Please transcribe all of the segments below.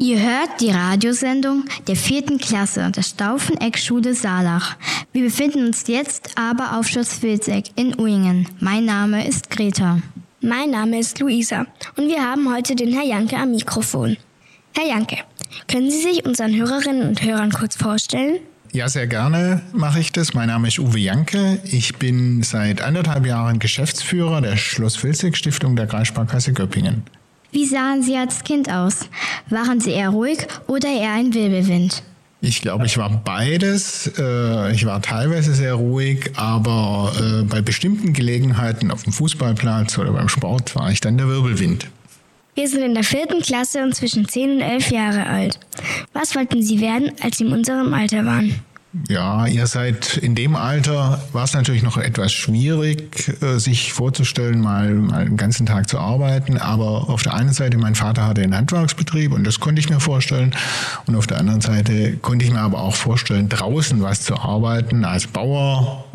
Ihr hört die Radiosendung der 4. Klasse der Stauffeneck-Schule Saalach. Wir befinden uns jetzt aber auf Schloss Vilseck in Uingen. Mein Name ist Greta. Mein Name ist Luisa und wir haben heute den Herr Janke am Mikrofon. Herr Janke, können Sie sich unseren Hörerinnen und Hörern kurz vorstellen? Ja, sehr gerne mache ich das. Mein Name ist Uwe Janke. Ich bin seit 1,5 Jahren Geschäftsführer der Schloss Vilseck Stiftung der Kreissparkasse Göppingen. Wie sahen Sie als Kind aus? Waren Sie eher ruhig oder eher ein Wirbelwind? Ich glaube, ich war beides. Ich war teilweise sehr ruhig, aber bei bestimmten Gelegenheiten auf dem Fußballplatz oder beim Sport war ich dann der Wirbelwind. Wir sind in der 4. Klasse und zwischen 10 und 11 Jahre alt. Was wollten Sie werden, als Sie in unserem Alter waren? Ja, ihr seid in dem Alter, war es natürlich noch etwas schwierig, sich vorzustellen, mal einen ganzen Tag zu arbeiten. Aber auf der einen Seite, mein Vater hatte einen Handwerksbetrieb und das konnte ich mir vorstellen. Und auf der anderen Seite konnte ich mir aber auch vorstellen, draußen was zu arbeiten als Bauer,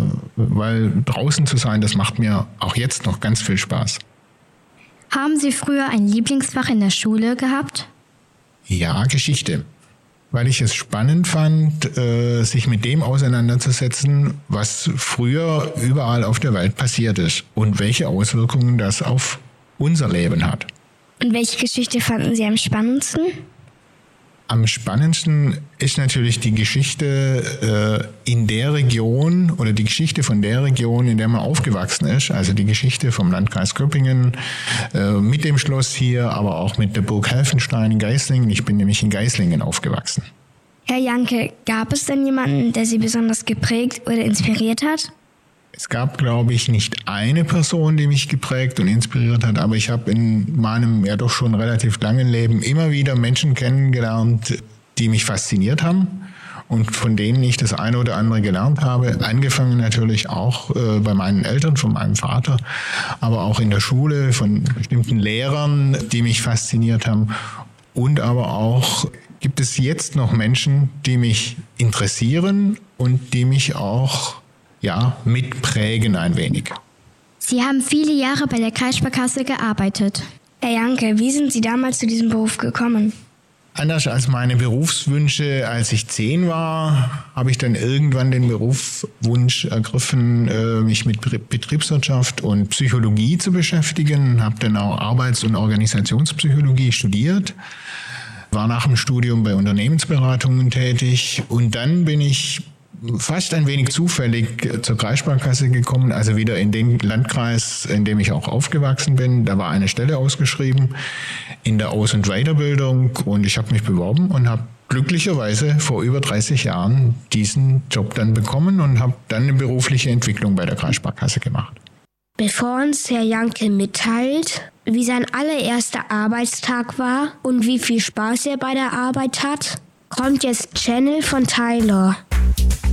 weil draußen zu sein, das macht mir auch jetzt noch ganz viel Spaß. Haben Sie früher ein Lieblingsfach in der Schule gehabt? Ja, Geschichte. Weil ich es spannend fand, sich mit dem auseinanderzusetzen, was früher überall auf der Welt passiert ist und welche Auswirkungen das auf unser Leben hat. Und welche Geschichte fanden Sie am spannendsten? Am spannendsten ist natürlich die Geschichte in der Region oder die Geschichte von der Region, in der man aufgewachsen ist. Also die Geschichte vom Landkreis Göppingen mit dem Schloss hier, aber auch mit der Burg Helfenstein in Geislingen. Ich bin nämlich in Geislingen aufgewachsen. Herr Janke, gab es denn jemanden, der Sie besonders geprägt oder inspiriert hat? Es gab, glaube ich, nicht eine Person, die mich geprägt und inspiriert hat, aber ich habe in meinem ja doch schon relativ langen Leben immer wieder Menschen kennengelernt, die mich fasziniert haben und von denen ich das eine oder andere gelernt habe. Angefangen natürlich auch bei meinen Eltern, von meinem Vater, aber auch in der Schule von bestimmten Lehrern, die mich fasziniert haben. Und aber auch gibt es jetzt noch Menschen, die mich interessieren und die mich auch mitprägen ein wenig. Sie haben viele Jahre bei der Kreissparkasse gearbeitet. Herr Janke, wie sind Sie damals zu diesem Beruf gekommen? Anders als meine Berufswünsche, als ich 10 war, habe ich dann irgendwann den Berufswunsch ergriffen, mich mit Betriebswirtschaft und Psychologie zu beschäftigen. Habe dann auch Arbeits- und Organisationspsychologie studiert, war nach dem Studium bei Unternehmensberatungen tätig und dann bin ich fast ein wenig zufällig zur Kreissparkasse gekommen, also wieder in den Landkreis, in dem ich auch aufgewachsen bin. Da war eine Stelle ausgeschrieben in der Aus- und Weiterbildung und ich habe mich beworben und habe glücklicherweise vor über 30 Jahren diesen Job dann bekommen und habe dann eine berufliche Entwicklung bei der Kreissparkasse gemacht. Bevor uns Herr Janke mitteilt, wie sein allererster Arbeitstag war und wie viel Spaß er bei der Arbeit hat, kommt jetzt Channel von Tyler.